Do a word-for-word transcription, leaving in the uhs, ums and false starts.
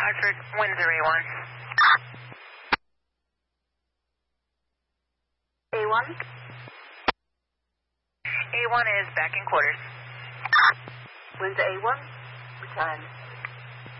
Hartford, Windsor A one. A one? A one is back in quarters. Windsor A one, return.